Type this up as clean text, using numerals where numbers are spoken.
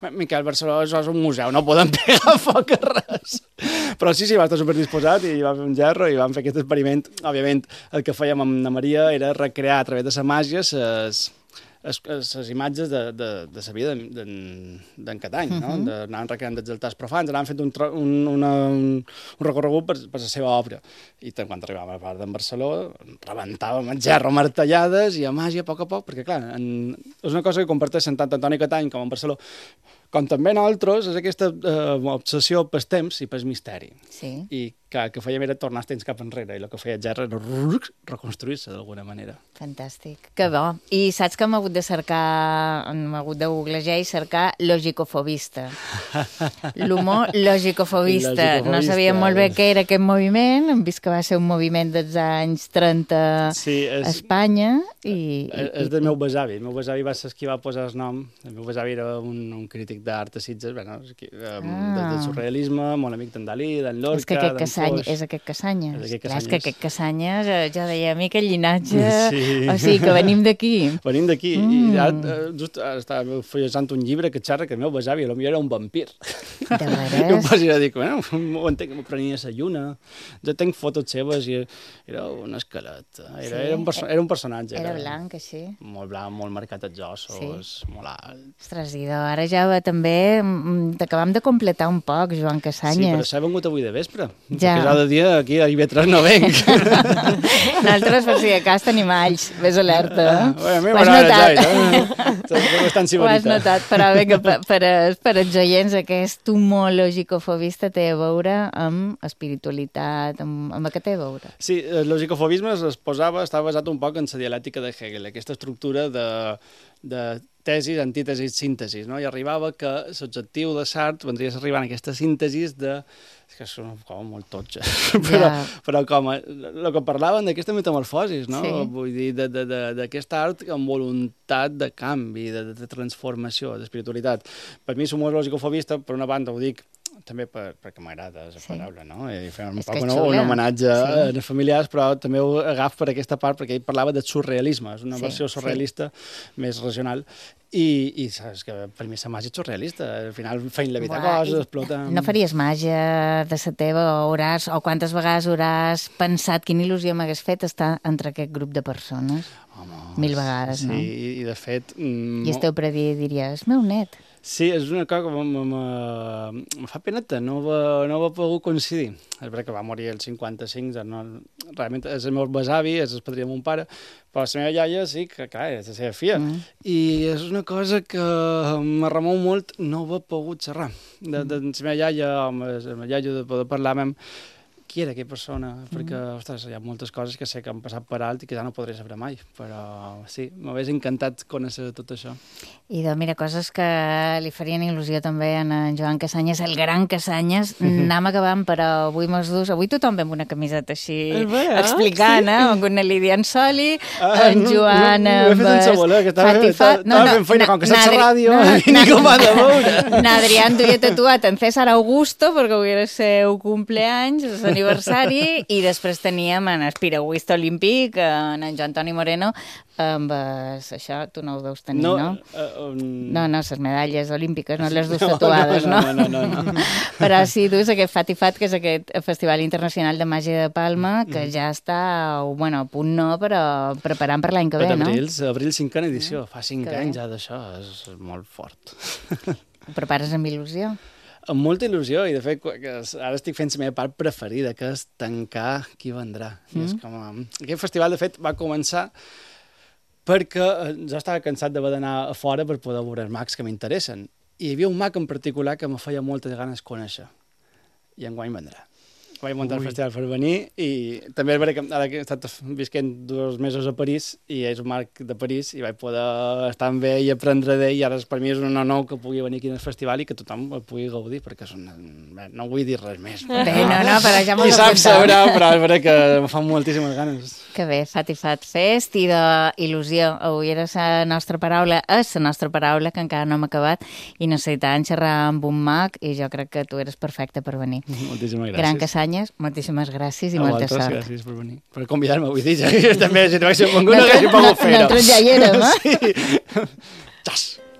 Miquel, Barcelona, això és un museu, no podem pegar foc a res. Però sí, va estar superdisposat i va fer un gerro i vam fer aquest experiment. Òbviament, el que fèiem amb la Maria era recrear a través de la màgia les imatges de la vida d'en Catany, no? Anàvem recreant dels altars profans, anàvem fent un recorregut per la seva obra. I quan arribàvem a la part d'en Barceló, rebentàvem el gerro martellades i a màgia a poc, perquè clar, és una cosa que comparteixen tant Antoni Catany com en Barceló, com també nosaltres, és aquesta obsessió pel temps i pel misteri. Sí. I que el que fèiem era tornar els temps cap enrere, i el que feia el gerro era reconstruir-se d'alguna manera. Fantàstic. Que bo. I saps que hem hagut de cercar, hem hagut de googlejar i cercar logicofobista. L'humor logicofobista. No sabíem molt bé què era aquest moviment, hem vist que va ser un moviment dels anys 30 a Espanya. És del meu besavi. El meu besavi va ser qui va posar el nom. El meu besavi era un crític d'art a Sitges, del surrealisme, molt amic d'en Dalí, d'en Lorca, d'en Foix. És aquest Casanyes. Clar, és que aquest Casanyes ja deia a mi aquell llinatge... O sigui, que venim d'aquí. Venim d'aquí. I just estava fullejant un llibre que xerra que el meu besavi potser era un vampir. De veres? I em vaig dir, bueno, ho entenc, que m'ho prenia la lluna. Jo tenc fotos seves i era un esquelet. Era un personatge. Era blanc, així. Molt blanc, molt marcat els ossos, molt alt. Ostres, i ara ja també t'acabam de completar un poc, Joan Casanyes. Sí, però s'ha vengut avui de vespre. Ja. Perquè cada dia aquí a IB3 no venc. Nosaltres, per si de cas, tenim alls. Ves alerta. A mi m'agrada bastant ho has notat, però bé que per als oients aquest humor logicofobista té a veure amb espiritualitat, amb què té a veure? Sí, el logicofobisme estava basat un poc en la dialèctica de Hegel, aquesta estructura de tesis, antítesis, síntesis, no? I arribava que l'objectiu de Sartre vendria a arribar a aquesta síntesis de... És que són com molt totxes, però com el que parlaven d'aquesta metamorfosis, no? Sí. Vull dir, d'aquest art amb voluntat de canvi, de transformació, d'espiritualitat. Per mi, som logicofobista, per una banda ho dic, també perquè m'agrada la paraula, no? I fer un poc un homenatge a les familiars, però també ho agafo per aquesta part, perquè ell parlava de surrealisme, és una versió surrealista més regional, i saps que per mi la màgia és surrealista, al final feien la vida coses, exploten... No faries màgia de la teva, o quantes vegades hauràs pensat, quina il·lusió m'hagués fet estar entre aquest grup de persones? Home, 1000 vegades, no? Sí, i de fet... I esteu per dir, diries, meu net... Sí, és una cosa que me fa peneta, no va pogut coincidir. És veritat que va morir el 55, realment és el meu besavi, és el padrí de mon pare, però la meva iaia sí que, clar, és la seva filla. I és una cosa que me remou molt no haver pogut xerrar. De la meva iaia, amb la iaia de poder parlar amb qui era aquella persona, perquè, ostres, hi ha moltes coses que sé que han passat per alt i que ja no podré saber mai, però sí, m'hagués encantat conèixer tot això. I mira, coses que li farien il·lusió també a en Joan Casanyes, el gran Casanyes, anem acabant, però avui mos dus, avui tothom ve amb una camiseta així explicant, amb una Lídia Ansoli, en Joan amb Fatifat... Estava fent feina, com que saps la ràdio, ningú m'ha de veure. N'Adrián duia tatuat en César Augusto, perquè avui era el seu cumpleaños, aniversari, i després teníem en el piragüista olímpic, en Joan Toni Moreno, amb això, tu no ho deus tenir, no? No, les medalles olímpiques, no les dus tatuades, no? No. Però sí, dus aquest Fatifat, que és aquest Festival Internacional de Màgia de Palma, que ja està, bueno, a punt no, però preparant per l'any que ve, no? Abril 5a edició, fa 5 anys ja d'això, és molt fort. Ho prepares amb il·lusió? Amb molta il·lusió, i de fet ara estic fent la meva part preferida, que és tancar qui vendrà. I és com... Aquest festival, de fet, va començar perquè jo estava cansat d'haver d'anar a fora per poder veure els mags que m'interessen. I hi havia un mag en particular que me feia moltes ganes conèixer. I enguany vendrà. Vaig muntar el festival per venir, i també és veritat que ara he estat visquent 2 mesos a París, i és un mag de París, i vaig poder estar amb ell i aprendre d'ell, i ara per mi és un honor que pugui venir aquí al festival i que tothom el pugui gaudir, perquè no vull dir res més. Bé, no, però ja m'ho he apuntat. Qui sap sabrà, però és veritat que em fan moltíssimes ganes. Que bé, Fatifat Fest i d'il·lusió. Avui era la nostra paraula, és la nostra paraula, que encara no hem acabat, i necessitant xerrar amb un mag, i jo crec que tu eres perfecte per venir. Moltíssimes gràcies. Gran Casanyes, moltíssimes gràcies i molta sort. Gràcies per venir. Per convidar-me, vull dir, també, si no haguéssim vengut, no haguéssim pogut fer-ho. Nosaltres ja hi érem, eh? Sí. Xas!